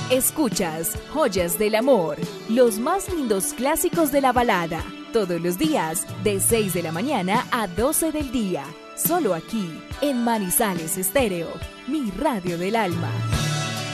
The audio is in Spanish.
Escuchas Joyas del Amor, los más lindos clásicos de la balada, todos los días de 6 de la mañana a 12 del día, solo aquí en Manizales Estéreo, mi radio del alma.